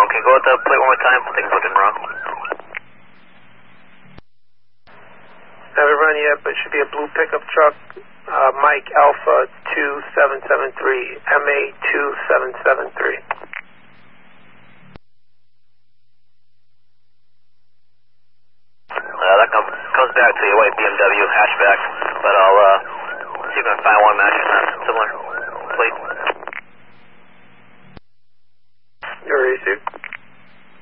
wrong. Can you go with the plate one more time? I think it's looking wrong. Haven't run yet, but it should be a blue pickup truck. Mike Alpha 2773, MA 2773. That comes back to your white BMW hatchback, but I'll see if I can find one matching that similar plate.